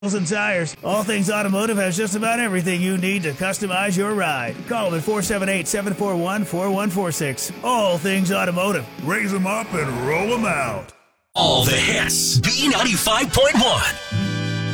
and tires. All Things Automotive has just about everything you need to customize your ride. Call them at 478-741-4146. All Things Automotive. Raise them up and roll them out. All the hits. B95.1.